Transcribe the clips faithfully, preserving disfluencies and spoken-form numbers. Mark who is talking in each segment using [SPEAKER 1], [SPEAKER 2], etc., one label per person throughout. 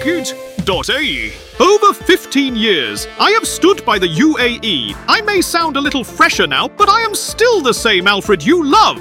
[SPEAKER 1] market dot A E. Over fifteen years, I have stood by the U A E. I may sound a little fresher now, but I am still the same Alfred you love.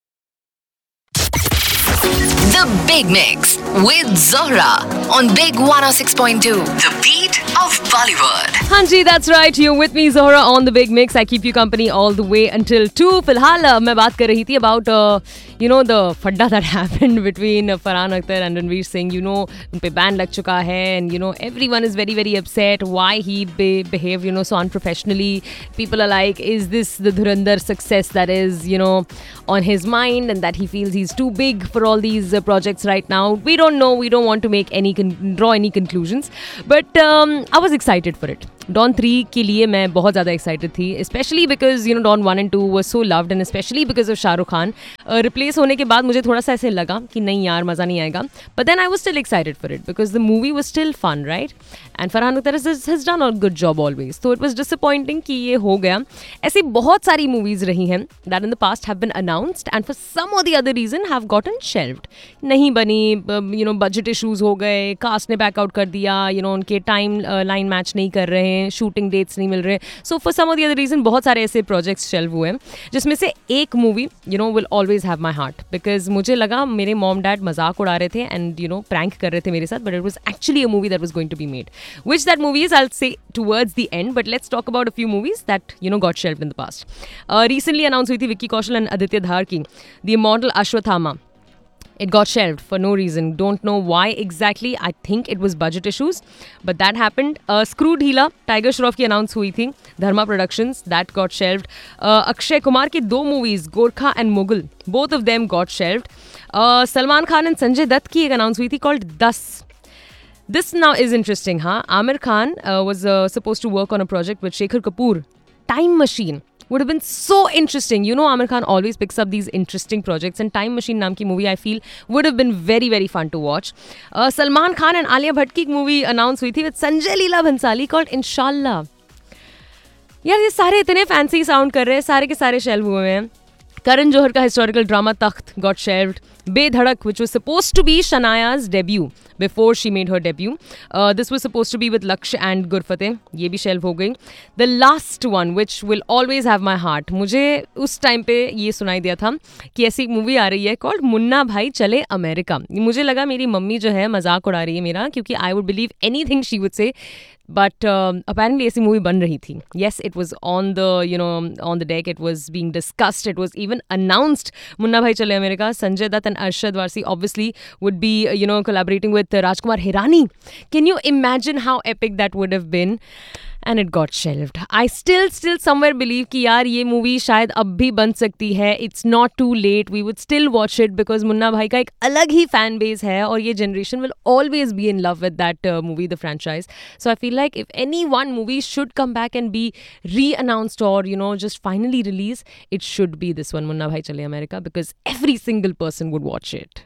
[SPEAKER 2] The Big Mix with Zohra on Big one oh six point two. The beat of Bollywood.
[SPEAKER 3] Hanji, that's right. You're with me, Zohra, on The Big Mix. I keep you company all the way until two. फिलहाल uh, मैं बात कर रही थी about uh, you know the फड्डा that happened between uh, Farhan Akhtar and Ranveer Singh. You know उन पे ban लग चुका है and you know everyone is very very upset why he be- behaved you know so unprofessionally. People are like, is this the Dhurandhar success that is you know on his mind and that he feels he's too big for all these uh, projects right now? We don't know. We don't want to make any con- draw any conclusions. But um, I was excited for it. Dawn three के लिए मैं बहुत ज़्यादा excited थी, especially because you know Dawn one and to was so loved and especially because of Shah Rukh Khan. Uh, replace होने के बाद मुझे थोड़ा सा ऐसे लगा कि नहीं यार मज़ा नहीं आएगा. But then I was still excited for it because the movie was still fun, right? And Farhan Akhtar has, has done a good job always. So it was disappointing कि ये हो गया. ऐसी बहुत सारी movies रही हैं that in the past have been announced and for some or the other reason have gotten shelved. नहीं बनी, you know budget issues हो गए, cast ने back out कर दिया, you know उनके time uh, line match नहीं कर रहे हैं, शूटिंग डेट्स नहीं मिल रहे. So for some of the other reason बहुत सारे ऐसे प्रोजेक्ट्स शेल्व हुए हैं जिसमें से एक movie you know will always have my heart because मुझे लगा मेरे मॉम डैड मजाक उड़ा रहे थे एंड यू नो प्रैंक कर रहे थे मेरे साथ, but it was actually a movie that was going to be made. Which that movie is I से towards the end, but let's talk about a few movies that you know got shelve in the past. Recently announce हुई थी Vicky Kaushal and Aditya धार की the immortal Ashwatthama. It got shelved for no reason. Don't know why exactly. I think it was budget issues, but that happened. Uh, Screwed Hila, Tiger Shroff की announce हुई थी. Dharma Productions, that got shelved. Uh, Akshay Kumar की दो movies, Gorkha and Mughal, both of them got shelved. Uh, Salman Khan and Sanjay Dutt की एक announce हुई थी called Das. This now is interesting, huh? Amir Khan uh, was uh, supposed to work on a project with Shekhar Kapoor. Time Machine would have been so interesting. You know, Amir Khan always picks up these interesting projects, and Time Machine नाम की movie I feel would have been very very fun to watch. Uh, Salman Khan and Alia Bhatt की एक movie announce हुई थी with Sanjay Leela Bhansali called Inshallah. यार ये सारे इतने fancy sound कर रहे हैं, सारे के सारे shelve हुए हैं. Karan Johar का historical drama Takht got shelved. Bedhadak, which was supposed to be Shanaya's debut before she made her debut. Uh, this was supposed to be with Laksh and Gurfateh. ये भी shelve हो गई. The last one, which will always have my heart. मुझे उस time पे ये सुनाई दिया था कि ऐसी एक मूवी आ रही है called मुन्ना भाई चले अमेरिका. मुझे लगा मेरी मम्मी जो है मजाक उड़ा रही है मेरा, क्योंकि I would believe anything she would say. But uh, apparently ऐसी मूवी बन रही थी. Yes, it was on the you know on the deck. It was being discussed. It was even announced. Munna भाई चले America. Sanjay Dutt and Arshad Varsi obviously would be you know collaborating with uh, Rajkumar Hirani. Can you imagine how epic that would have been? And it got shelved. I still still somewhere believe कि यार ये movie शायद अब भी बन सकती है. It's not too late. We would still watch it because Munna भाई का एक अलग ही fan base है और ये generation will always be in love with that uh, movie, the franchise. So I feel like if any one movie should come back and be re-announced or you know just finally released, it should be this one, Munna भाई चले America, because every single person would watch it.